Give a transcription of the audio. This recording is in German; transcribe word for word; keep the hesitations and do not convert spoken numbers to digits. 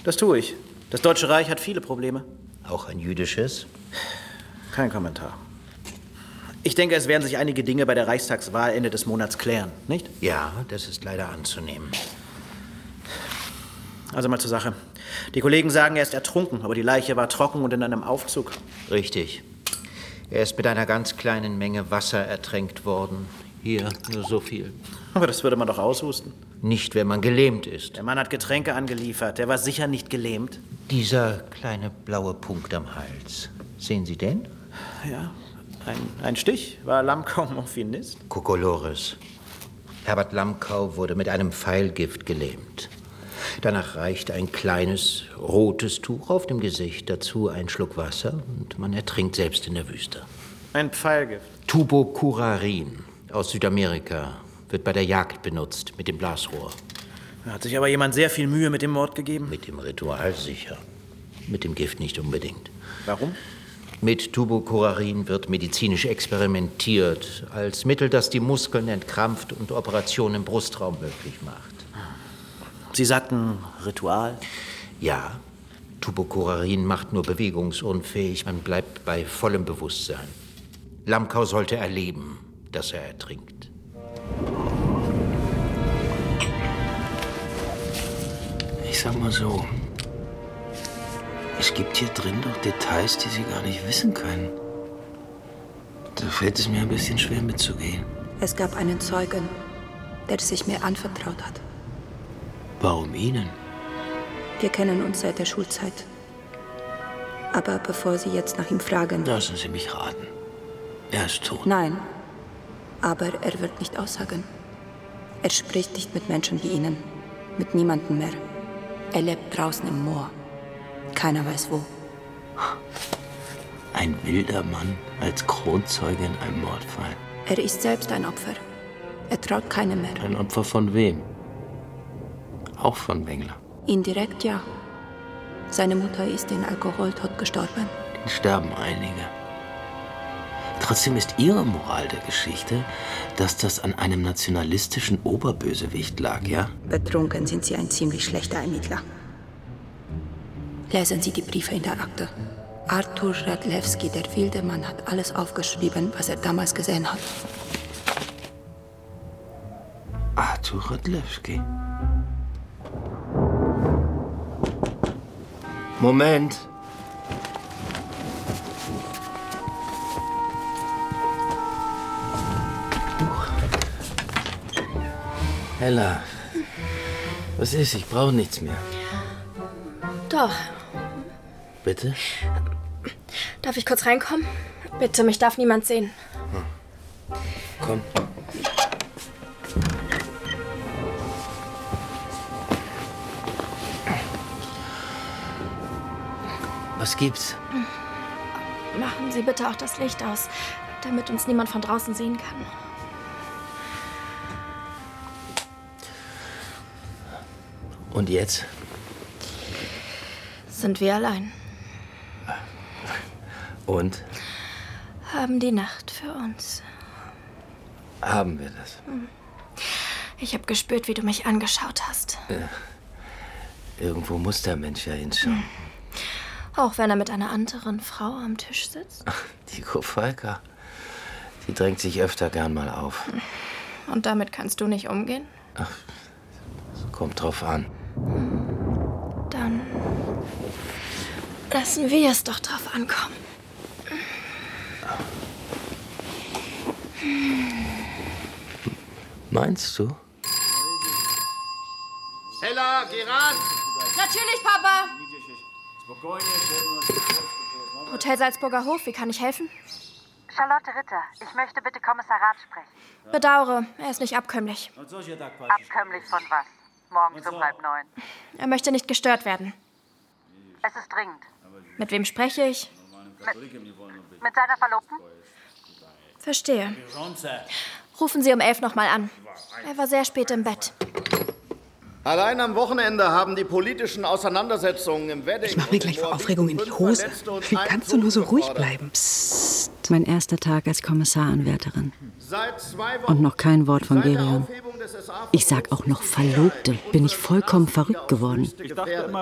Das tue ich. Das Deutsche Reich hat viele Probleme. Auch ein jüdisches? Kein Kommentar. Ich denke, es werden sich einige Dinge bei der Reichstagswahl Ende des Monats klären, nicht? Ja, das ist leider anzunehmen. Also mal zur Sache. Die Kollegen sagen, er ist ertrunken, aber die Leiche war trocken und in einem Aufzug. Richtig. Er ist mit einer ganz kleinen Menge Wasser ertränkt worden. Hier, nur so viel. Aber das würde man doch aushusten. Nicht, wenn man gelähmt ist. Der Mann hat Getränke angeliefert. Der war sicher nicht gelähmt. Dieser kleine blaue Punkt am Hals. Sehen Sie den? Ja, ein, ein Stich. War Lamkau Morphinist? Kokolores. Herbert Lamkau wurde mit einem Pfeilgift gelähmt. Danach reicht ein kleines, rotes Tuch auf dem Gesicht, dazu ein Schluck Wasser und man ertrinkt selbst in der Wüste. Ein Pfeilgift? Tubocurarin aus Südamerika wird bei der Jagd benutzt, mit dem Blasrohr. Da hat sich aber jemand sehr viel Mühe mit dem Mord gegeben. Mit dem Ritual sicher, mit dem Gift nicht unbedingt. Warum? Mit Tubocurarin wird medizinisch experimentiert, als Mittel, das die Muskeln entkrampft und Operationen im Brustraum möglich macht. Sie sagten Ritual? Ja, Tubocurarin macht nur bewegungsunfähig, man bleibt bei vollem Bewusstsein. Lamkau sollte erleben, dass er ertrinkt. Ich sag mal so, es gibt hier drin doch Details, die Sie gar nicht wissen können. Da fällt es mir ein bisschen schwer mitzugehen. Es gab einen Zeugen, der sich mir anvertraut hat. Warum Ihnen? Wir kennen uns seit der Schulzeit. Aber bevor Sie jetzt nach ihm fragen... Lassen Sie mich raten. Er ist tot. Nein, aber er wird nicht aussagen. Er spricht nicht mit Menschen wie Ihnen, mit niemandem mehr. Er lebt draußen im Moor. Keiner weiß wo. Ein wilder Mann als Kronzeuge in einem Mordfall. Er ist selbst ein Opfer. Er traut keinem mehr. Ein Opfer von wem? Auch von Wengler. Indirekt ja. Seine Mutter ist in Alkoholtod gestorben. Den sterben einige. Trotzdem ist Ihre Moral der Geschichte, dass das an einem nationalistischen Oberbösewicht lag, ja? Betrunken sind Sie ein ziemlich schlechter Ermittler. Lesen Sie die Briefe in der Akte. Arthur Radlewski, der wilde Mann, hat alles aufgeschrieben, was er damals gesehen hat. Arthur Radlewski? Moment. Ella, was ist? Ich brauche nichts mehr. Doch. Bitte? Darf ich kurz reinkommen? Bitte, mich darf niemand sehen. Hm. Komm. Was gibt's? Machen Sie bitte auch das Licht aus, damit uns niemand von draußen sehen kann. Und jetzt? Sind wir allein. Und? Haben die Nacht für uns. Haben wir das? Ich habe gespürt, wie du mich angeschaut hast. Ja. Irgendwo muss der Mensch ja hinschauen. Hm. Auch wenn er mit einer anderen Frau am Tisch sitzt? Ach, die Kofalka. Die drängt sich öfter gern mal auf. Und damit kannst du nicht umgehen? Ach, kommt drauf an. Dann lassen wir es doch drauf ankommen. Meinst du? Ella, geh ran! Natürlich, Papa! Hotel Salzburger Hof, wie kann ich helfen? Charlotte Ritter, ich möchte bitte Kommissar Rath sprechen. Bedauere, er ist nicht abkömmlich. Abkömmlich von was? Morgens um halb neun. Er möchte nicht gestört werden. Es ist dringend. Mit wem spreche ich? Mit, mit seiner Verlobten? Verstehe. Rufen Sie um elf noch mal an. Er war sehr spät im Bett. Allein am Wochenende haben die politischen Auseinandersetzungen im Wedding... Ich mach mir gleich vor Aufregung in die Hose. Wie kannst du nur so ruhig bleiben? Psst. Mein erster Tag als Kommissaranwärterin. Und noch kein Wort von Gerion. Ich sag auch noch Verlobte. Bin ich vollkommen verrückt geworden.